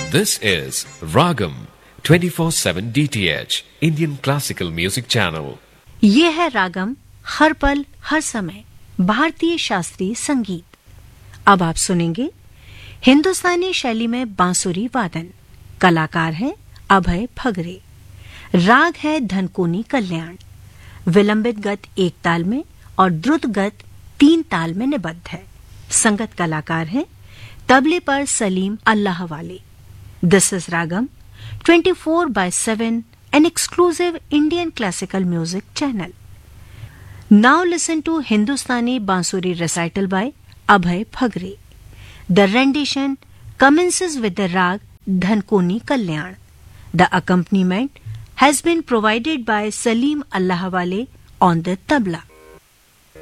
This is Ragam 24/7 DTH Indian Classical Music Channel. ये है रागम, हर पल हर समय भारतीय शास्त्रीय संगीत। अब आप सुनेंगे हिंदुस्तानी शैली में बांसुरी वादन। कलाकार हैं अभय फगरे। राग है धनकोनी कल्याण। विलंबित गत 1 ताल में और द्रुत गत 3 ताल में निबद्ध है। संगत कलाकार हैं तबले पर सलीम अल्लाह वाले। This is ragam 24/7, an exclusive Indian classical music channel. Now listen to Hindustani Bansuri recital by Abhay Phagre. The rendition commences with the rag Dhankoni Kalyan. The accompaniment has been provided by Salim Allahwale on the tabla.